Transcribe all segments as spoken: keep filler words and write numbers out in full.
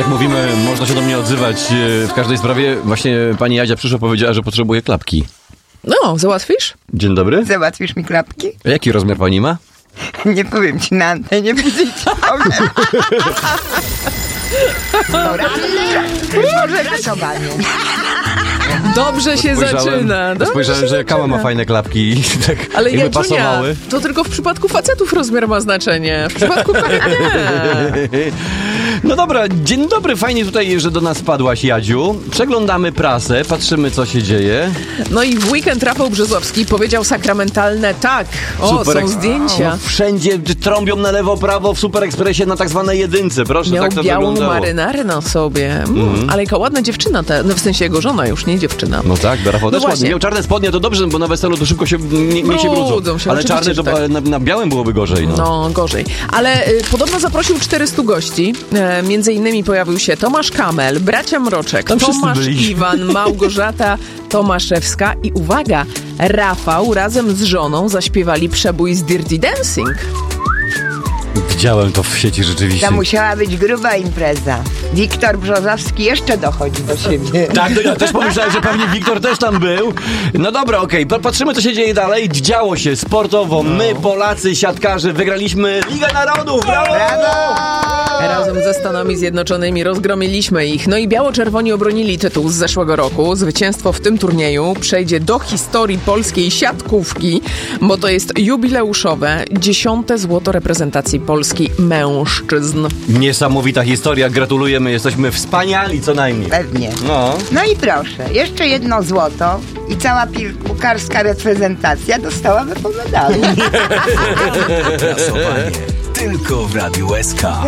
Jak mówimy, można się do mnie odzywać w każdej sprawie. Właśnie pani Jadzia przyszła, powiedziała, że potrzebuje klapki. No, załatwisz? Dzień dobry. Załatwisz mi klapki? A jaki rozmiar pani ma? Nie powiem ci na antenie, później ci powiem. Dobra, może rysowanie. Dobrze się zaczyna. Dobrze Spojrzałem, się że Kała ma fajne klapki i tak Ale jakby Jadziunia, pasowały. to tylko w przypadku facetów rozmiar ma znaczenie. W przypadku kobiet nie. No dobra, dzień dobry, fajnie tutaj, że do nas wpadłaś, Jadziu. Przeglądamy prasę, patrzymy, co się dzieje. No i w weekend Rafał Brzozowski powiedział sakramentalne tak. O, Super są eks- zdjęcia. No, wszędzie trąbią na lewo, prawo w Super Expressie na tak zwanej jedynce. Proszę, Miał tak to białą wyglądało. marynarę na sobie. Mm, Mhm. Ale jaka ładna dziewczyna, ta, no w sensie jego żona już, nie dziewczyna. No tak, Rafał No też ładnie. właśnie. Miał czarne spodnie, to dobrze, bo na weselu to szybko się, nie, nie się Brudzą brudzą. się, Ale oczywiście, czarne to że tak. ale na, na białym byłoby gorzej. No. No, gorzej. Ale y, podobno zaprosił czterystu gości. E, między innymi pojawił się Tomasz Kamel, bracia Mroczek, Tam wszyscy Tomasz byli. Iwan, Małgorzata Tomaszewska i uwaga, Rafał razem z żoną zaśpiewali przebój z Dirty Dancing. Widziałem to w sieci rzeczywiście. To musiała być gruba impreza. Wiktor Brzozowski jeszcze dochodzi do siebie. Tak, to ja też pomyślałem, że pewnie Wiktor też tam był. No dobra, okej, okay. Patrzymy, co się dzieje dalej. Działo się sportowo. My, Polacy, siatkarze, wygraliśmy Ligę Narodów. Brawo! Razem ze Stanami Zjednoczonymi rozgromiliśmy ich. No i biało-czerwoni obronili tytuł z zeszłego roku. Zwycięstwo w tym turnieju przejdzie do historii polskiej siatkówki, bo to jest jubileuszowe dziesiąte złoto reprezentacji Polski mężczyzn. Niesamowita historia, gratulujemy, jesteśmy wspaniali co najmniej. Pewnie. No. No i proszę, jeszcze jedno złoto i cała piłkarska reprezentacja dostałaby po medalu. Prasowanie tylko w Radiu S K.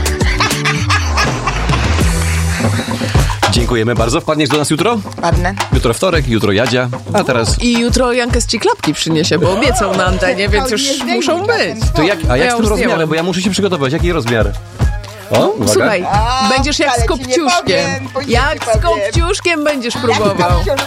Dziękujemy bardzo. Wpadniesz do nas jutro? Padnę. Jutro wtorek, jutro Jadzia, a teraz... I jutro Jankes ci klapki przyniesie, bo obiecał na antenie, więc już muszą być. To jak, a jak Ja z tym już rozmiarem? zdjęłam. Bo ja muszę się przygotować. Jaki rozmiar? O, uwaga. Słuchaj, A, będziesz jak ale z ci nie kopciuszkiem. powiem, później Jak ci z powiem. kopciuszkiem będziesz próbował.